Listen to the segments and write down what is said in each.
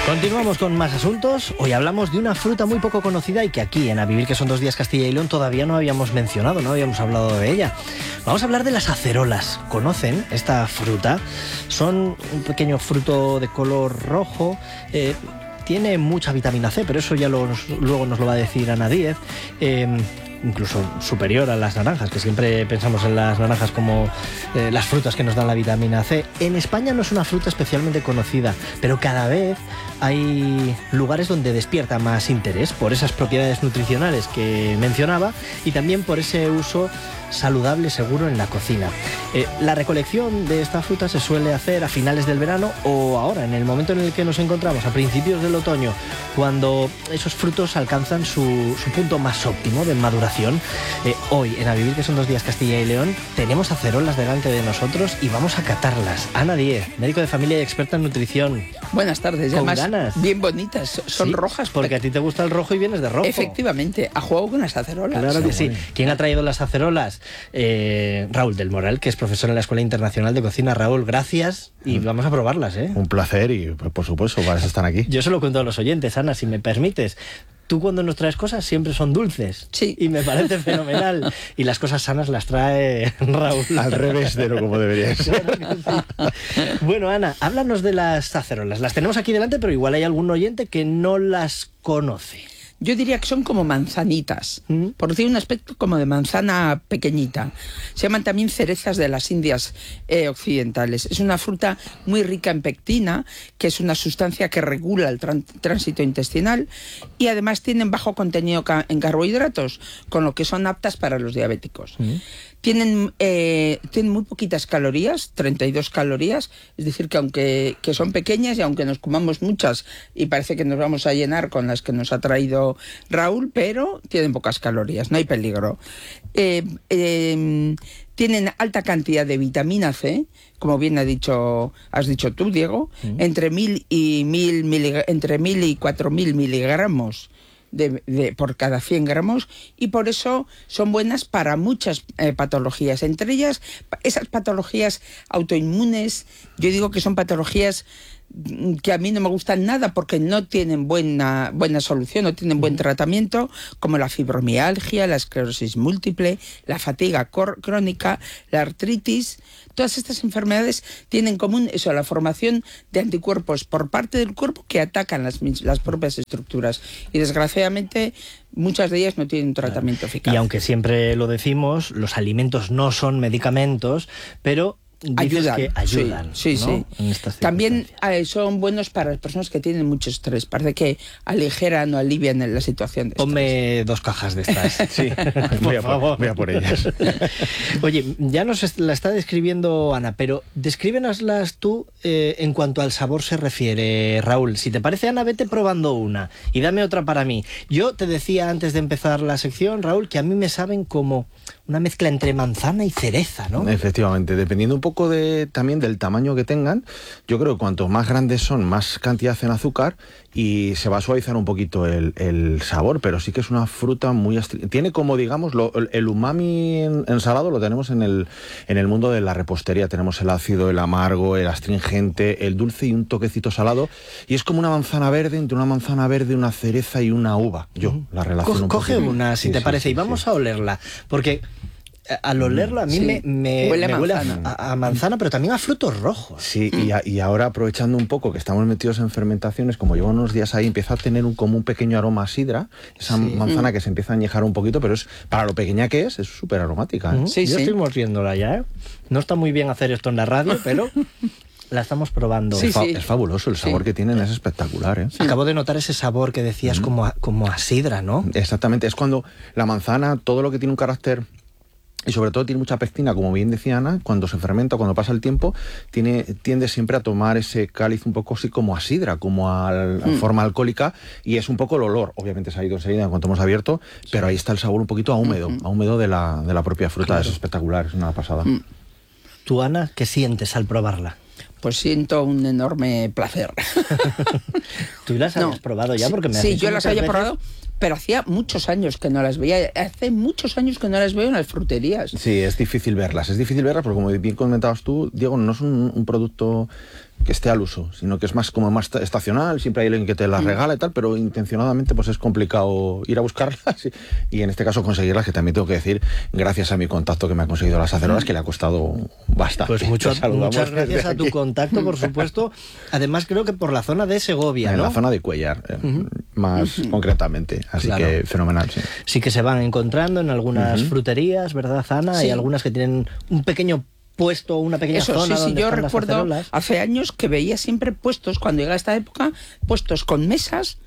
Continuamos con más asuntos. Hoy hablamos de una fruta muy poco conocida y que aquí en A Vivir que son 2 días Castilla y León todavía no habíamos mencionado, no habíamos hablado de ella. Vamos a hablar de las acerolas. ¿Conocen esta fruta? Son un pequeño fruto de color rojo. Tiene mucha vitamina C, pero eso ya luego nos lo va a decir Ana Díez. Incluso superior a las naranjas, que siempre pensamos en las naranjas como las frutas que nos dan la vitamina C. En España no es una fruta especialmente conocida, pero cada vez hay lugares donde despierta más interés por esas propiedades nutricionales que mencionaba y también por ese uso saludable seguro en la cocina. La recolección de esta fruta se suele hacer a finales del verano o ahora, en el momento en el que nos encontramos, a principios del otoño, cuando esos frutos alcanzan su punto más óptimo de maduración. Hoy, en A Vivir que son 2 días Castilla y León, tenemos acerolas delante de nosotros y vamos a catarlas. Ana Díez, médico de familia y experta en nutrición. Buenas tardes, con además ganas. Bien bonitas, son Sí, rojas. Porque a ti te gusta el rojo y vienes de rojo. Efectivamente, a juego con las acerolas. Claro que sí. ¿Quién ha traído las acerolas? Raúl del Moral, que es profesor en la Escuela Internacional de Cocina. Raúl, gracias y vamos a probarlas, ¿eh? Un placer y, por supuesto, para eso están aquí. Yo se lo cuento a los oyentes, Ana, si me permites. Tú cuando nos traes cosas siempre son dulces. Sí. Y me parece fenomenal. Y las cosas sanas las trae Raúl. Al revés de lo como debería ser. Claro que sí. Bueno, Ana, háblanos de las acerolas. Las tenemos aquí delante, pero igual hay algún oyente que no las conoce. Yo diría que son como manzanitas, por decir un aspecto como de manzana pequeñita. Se llaman también cerezas de las Indias occidentales. Es una fruta muy rica en pectina, que es una sustancia que regula el tránsito intestinal, y además tienen bajo contenido en carbohidratos, con lo que son aptas para los diabéticos. Tienen muy poquitas calorías, 32 calorías, es decir, que aunque son pequeñas y aunque nos comamos muchas y parece que nos vamos a llenar con las que nos ha traído Raúl, pero tienen pocas calorías, no hay peligro. Tienen alta cantidad de vitamina C, como bien has dicho tú, Diego, entre 1.000 y 4.000 miligramos por cada 100 gramos, y por eso son buenas para muchas patologías, entre ellas esas patologías autoinmunes. Yo digo que son patologías que a mí no me gustan nada porque no tienen buena solución, no tienen buen tratamiento, como la fibromialgia, la esclerosis múltiple, la fatiga crónica, la artritis. Todas estas enfermedades tienen en común eso, la formación de anticuerpos por parte del cuerpo que atacan las propias estructuras. Y desgraciadamente muchas de ellas no tienen un tratamiento eficaz. Y aunque siempre lo decimos, los alimentos no son medicamentos, pero ayudan, sí, ¿no? Sí. También son buenos para las personas que tienen mucho estrés. Parece que aligeran o alivian la situación de estrés. Ponme 2 cajas de estas. Sí, voy a por ellas. Oye, ya nos la está describiendo Ana, pero descríbenoslas tú en cuanto al sabor se refiere, Raúl. Si te parece, Ana, vete probando una y dame otra para mí. Yo te decía antes de empezar la sección, Raúl, que a mí me saben como una mezcla entre manzana y cereza, ¿no? Efectivamente, dependiendo un poco también del tamaño que tengan. Yo creo que cuanto más grandes son, más cantidad en azúcar y se va a suavizar un poquito el sabor, pero sí que es una fruta muy tiene como, digamos, el umami en salado lo tenemos en el mundo de la repostería. Tenemos el ácido, el amargo, el astringente, el dulce y un toquecito salado, y es como una manzana verde, entre una manzana verde, una cereza y una uva. La relación Coge una, si te parece, y vamos a olerla, porque al olerlo a mí me huele a manzana, pero también a frutos rojos. Sí, y ahora aprovechando un poco que estamos metidos en fermentaciones, como llevo unos días ahí, empieza a tener como un pequeño aroma a sidra, esa manzana que se empieza a añejar un poquito, pero es para lo pequeña que es súper aromática. Yo estoy mordiéndola ya, ¿eh? No está muy bien hacer esto en la radio, pero la estamos probando. Es fabuloso, el sabor que tienen es espectacular, ¿eh? Acabo de notar ese sabor que decías como a sidra, ¿no? Exactamente, es cuando la manzana, todo lo que tiene un carácter y sobre todo tiene mucha pectina, como bien decía Ana, cuando se fermenta, cuando pasa el tiempo, tiende siempre a tomar ese cáliz un poco así como a sidra, como a forma alcohólica, y es un poco el olor, obviamente se ha ido enseguida en cuanto hemos abierto, pero ahí está el sabor un poquito a húmedo de la propia fruta. Claro. Es espectacular, es una pasada. ¿Tú, Ana, qué sientes al probarla? Pues siento un enorme placer. ¿Tú las habías probado ya? Porque me has sí, dicho yo las había veces. probado, pero hacía muchos años que no las veía. Hace muchos años que no las veo en las fruterías. Sí, es difícil verlas, porque como bien comentabas tú, Diego, no es un producto que esté al uso, sino que es más como más estacional, siempre hay alguien que te las regala y tal, pero intencionadamente pues es complicado ir a buscarlas y en este caso conseguirlas, que también tengo que decir, gracias a mi contacto que me ha conseguido las acerolas, que le ha costado bastante. Pues muchas gracias a tu contacto, por supuesto. Además creo que por la zona de Segovia, ¿no? En la zona de Cuéllar, más concretamente, así claro. Que fenomenal. Sí. Sí que se van encontrando en algunas fruterías, ¿verdad, Ana? Sí. Hay algunas que tienen un pequeño puesto, una pequeña zona sí, donde yo están recuerdo las hace años que veía siempre puestos, cuando llega esta época, puestos con mesas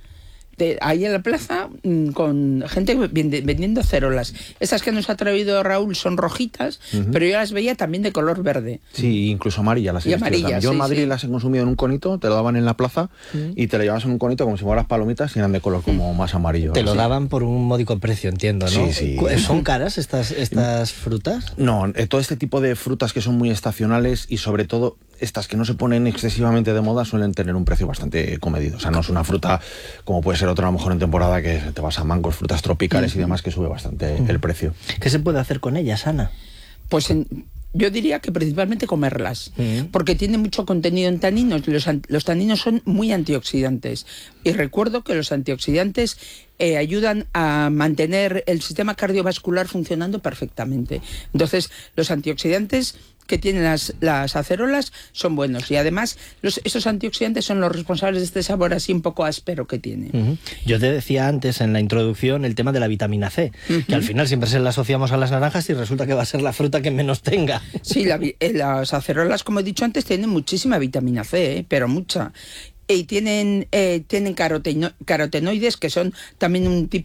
ahí en la plaza con gente vendiendo acerolas. Estas que nos ha traído Raúl son rojitas, pero yo las veía también de color verde. Sí, incluso amarillas las he visto también. Yo en Madrid las he consumido en un conito, te lo daban en la plaza y te lo llevabas en un conito como si fueran las palomitas y eran de color como más amarillo. Te lo daban por un módico precio, entiendo, ¿no? Sí. ¿Son caras estas frutas? No, todo este tipo de frutas que son muy estacionales y sobre todo estas que no se ponen excesivamente de moda suelen tener un precio bastante comedido. O sea, no es una fruta como puede ser otra a lo mejor en temporada que te vas a mangos, frutas tropicales y demás, que sube bastante el precio. ¿Qué se puede hacer con ellas, Ana? Pues yo diría que principalmente comerlas, porque tiene mucho contenido en taninos. Los taninos son muy antioxidantes. Y recuerdo que los antioxidantes ayudan a mantener el sistema cardiovascular funcionando perfectamente. Entonces, los antioxidantes que tienen las acerolas son buenos y además esos antioxidantes son los responsables de este sabor así un poco áspero que tiene. Yo te decía antes en la introducción el tema de la vitamina C, que al final siempre se la asociamos a las naranjas y resulta que va a ser la fruta que menos tenga. Sí, las acerolas, como he dicho antes, tienen muchísima vitamina C, pero mucha. Y tienen carotenoides, que son también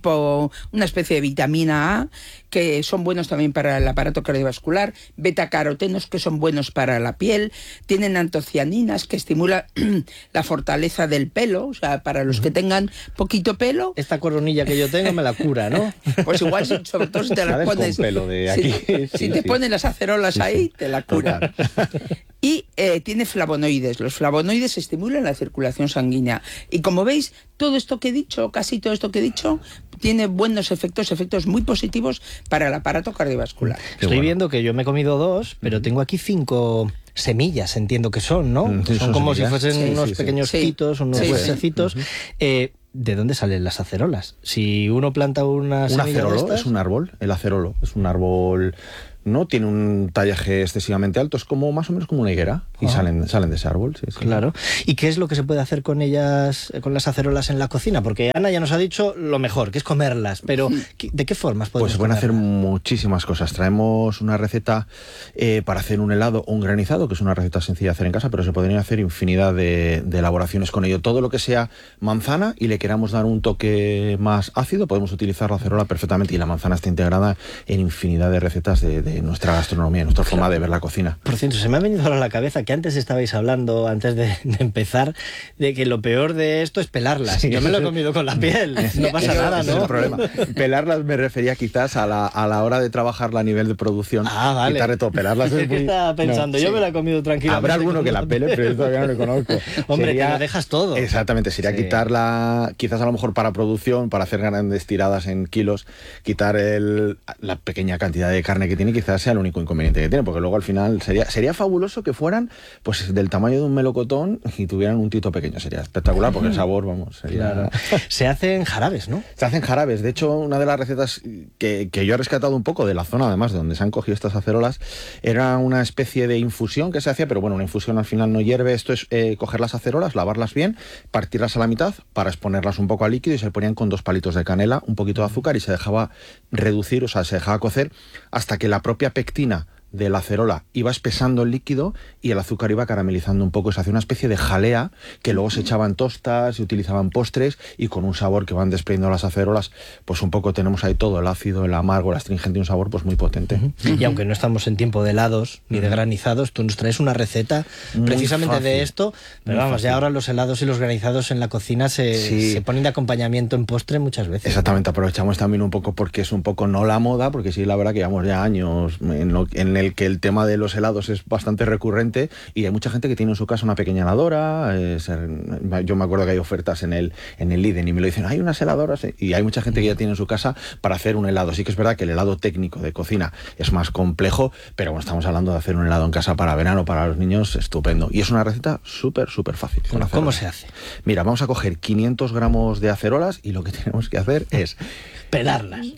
una especie de vitamina A, que son buenos también para el aparato cardiovascular, betacarotenos, que son buenos para la piel, tienen antocianinas, que estimulan la fortaleza del pelo, o sea, para los que tengan poquito pelo. Esta coronilla que yo tengo me la cura, ¿no? Pues igual, sobre todo si te la pones... Pelo de aquí. Si te pones las acerolas ahí, te la cura. Y tiene flavonoides. Los flavonoides estimulan la circulación sanguínea. Y como veis, todo esto que he dicho, casi todo esto que he dicho, tiene buenos efectos muy positivos para el aparato cardiovascular. Estoy viendo que yo me he comido 2, pero tengo aquí 5 semillas, entiendo que son, ¿no? Sí, son como semillas. Si fuesen unos pequeños quitos, unos huesecitos. ¿De dónde salen las acerolas? Si uno planta una semilla acerolo de estas... es un árbol, el acerolo es un árbol... No tiene un tallaje excesivamente alto, es como más o menos como una higuera y salen de ese árbol. Sí. Claro. ¿Y qué es lo que se puede hacer con ellas, con las acerolas en la cocina? Porque Ana ya nos ha dicho lo mejor, que es comerlas, pero ¿de qué formas podemos Pues se pueden comerlas? hacer muchísimas cosas. Traemos una receta para hacer un helado o un granizado, que es una receta sencilla de hacer en casa, pero se podrían hacer infinidad de elaboraciones con ello. Todo lo que sea manzana y le queramos dar un toque más ácido, podemos utilizar la acerola perfectamente, y la manzana está integrada en infinidad de recetas de nuestra gastronomía, nuestra forma de ver la cocina. Por cierto, se me ha venido ahora a la cabeza que antes estabais hablando, antes de empezar, de que lo peor de esto es pelarlas. Yo me lo he comido con la piel, no pasa nada, ese ¿no? es el problema. Pelarlas me refería quizás a la hora de trabajarla a nivel de producción. Vale. Quitarle todo, pelarlas es ¿Qué estaba pensando? Yo me la he comido tranquilamente. Habrá alguno que la pele, pero yo todavía no lo conozco. Hombre, te lo dejas todo. Exactamente, sería quitarla, quizás a lo mejor para producción, para hacer grandes tiradas en kilos, quitar la pequeña cantidad de carne que tiene, quizás sea el único inconveniente que tiene, porque luego al final sería fabuloso que fueran pues del tamaño de un melocotón y tuvieran un tito pequeño. Sería espectacular, porque el sabor, sería... Claro. Se hacen jarabes, ¿no? Se hacen jarabes. De hecho, una de las recetas que yo he rescatado un poco de la zona, además, de donde se han cogido estas acerolas, era una especie de infusión que se hacía, pero bueno, una infusión al final no hierve. Esto es coger las acerolas, lavarlas bien, partirlas a la mitad para exponerlas un poco al líquido, y se ponían con 2 palitos de canela, un poquito de azúcar, y se dejaba reducir, o sea, se dejaba cocer hasta que la propia pectina de la acerola iba espesando el líquido y el azúcar iba caramelizando un poco. Se hacía una especie de jalea que luego se echaban tostas, se utilizaban postres, y con un sabor que van desprendiendo las acerolas, pues un poco tenemos ahí todo, el ácido, el amargo, el astringente, y un sabor pues muy potente. Y aunque no estamos en tiempo de helados ni de granizados, tú nos traes una receta muy precisamente fácil de esto, pero vamos, ya ahora los helados y los granizados en la cocina se ponen de acompañamiento en postre muchas veces. Exactamente, aprovechamos también un poco porque es un poco no la moda, porque sí, la verdad que llevamos ya años en en el que el tema de los helados es bastante recurrente y hay mucha gente que tiene en su casa una pequeña heladora. Yo me acuerdo que hay ofertas en el Lidl y me lo dicen, hay unas heladoras, y hay mucha gente que ya tiene en su casa para hacer un helado. Sí que es verdad que el helado técnico de cocina es más complejo, pero bueno, estamos hablando de hacer un helado en casa para verano, para los niños, estupendo. Y es una receta súper fácil. ¿Cómo se hace? Mira, vamos a coger 500 gramos de acerolas y lo que tenemos que hacer es pelarlas.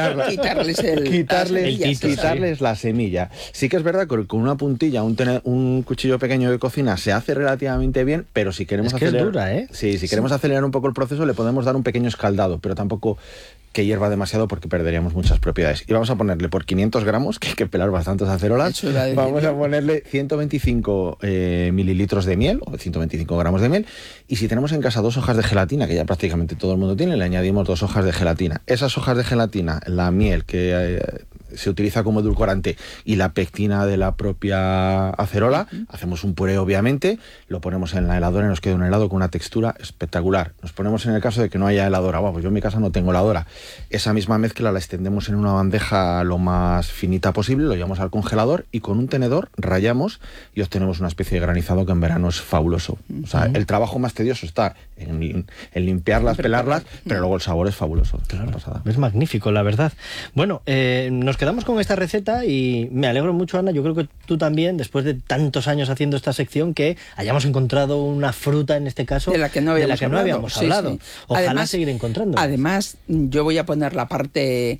Quitarles la semilla. Sí que es verdad que con una puntilla, un cuchillo pequeño de cocina se hace relativamente bien, pero si queremos acelerar... es dura, ¿eh? Sí, si queremos acelerar un poco el proceso le podemos dar un pequeño escaldado, pero tampoco que hierva demasiado porque perderíamos muchas propiedades. Y vamos a ponerle por 500 gramos, que hay que pelar bastantes acerolas, vamos a ponerle 125 mililitros de miel, o 125 gramos de miel, y si tenemos en casa 2 hojas de gelatina, que ya prácticamente todo el mundo tiene, le añadimos 2 hojas de gelatina. Esas hojas de gelatina, la miel que se utiliza como edulcorante y la pectina de la propia acerola, hacemos un puré obviamente, lo ponemos en la heladora y nos queda un helado con una textura espectacular. Nos ponemos en el caso de que no haya heladora, pues yo en mi casa no tengo heladora. Esa misma mezcla la extendemos en una bandeja lo más finita posible, lo llevamos al congelador y con un tenedor rallamos y obtenemos una especie de granizado que en verano es fabuloso. O sea, el trabajo más tedioso está en limpiarlas, pelarlas, pero luego el sabor es fabuloso. Claro, es magnífico, la verdad. Bueno, nos quedamos con esta receta y me alegro mucho, Ana, yo creo que tú también, después de tantos años haciendo esta sección, que hayamos encontrado una fruta, en este caso, de la que no habíamos hablado. Sí. Ojalá además, seguir encontrando. Además, yo voy a poner la parte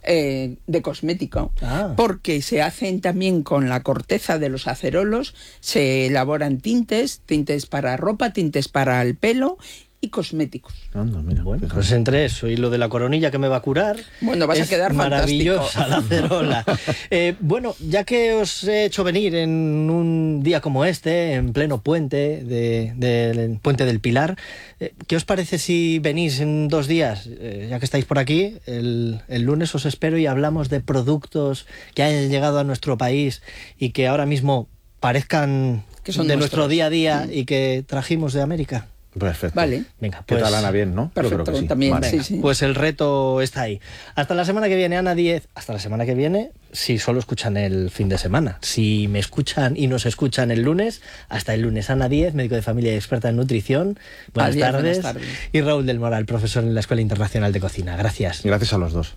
de cosmético, porque se hacen también con la corteza de los acerolos, se elaboran tintes para ropa, tintes para el pelo y cosméticos. Mira, bueno, pues entre eso y lo de la coronilla que me va a curar, bueno, vas a quedar maravillosa la acerola. Bueno, ya que os he hecho venir en un día como este, en pleno puente del Puente del Pilar, ¿qué os parece si venís en 2 días, ya que estáis por aquí? El lunes os espero y hablamos de productos que hayan llegado a nuestro país y que ahora mismo parezcan que son de nuestro día a día y que trajimos de América. Perfecto. Vale. Venga, pues... ¿Qué tal, Ana? Bien, ¿no? Perfecto, yo creo que sí. También, vale. sí. Pues el reto está ahí. Hasta la semana que viene, Ana Díez. Hasta la semana que viene, si solo escuchan el fin de semana. Si me escuchan y nos escuchan el lunes, hasta el lunes. Ana Díez, médico de familia y experta en nutrición. Buenas tardes. Y Raúl del Moral, profesor en la Escuela Internacional de Cocina. Gracias. Gracias a los dos.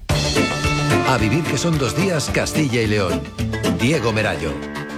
A vivir que son 2 días, Castilla y León. Diego Merayo.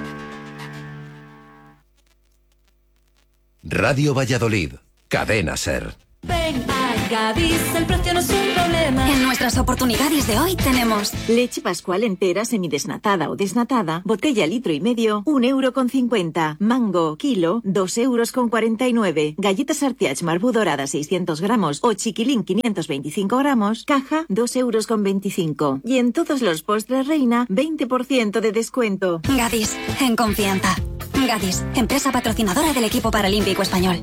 Radio Valladolid. Cadena SER. Ven a Gadis, el precio no es un problema. En nuestras oportunidades de hoy tenemos leche Pascual entera, semidesnatada o desnatada, botella 1,5 litros, 1,50 €. Mango, kilo, 2,49 €. Galletas Artiach Marbú dorada 600 gramos o chiquilín 525 gramos, caja 2,25 €. Y en todos los postres Reina, 20% de descuento. Gadis, en confianza. Gadis, empresa patrocinadora del equipo paralímpico español.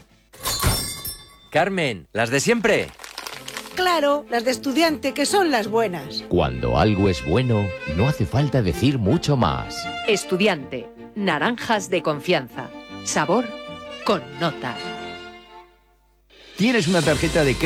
Carmen, ¿las de siempre? Claro, las de estudiante, que son las buenas. Cuando algo es bueno, no hace falta decir mucho más. Estudiante, naranjas de confianza. Sabor con nota. ¿Tienes una tarjeta de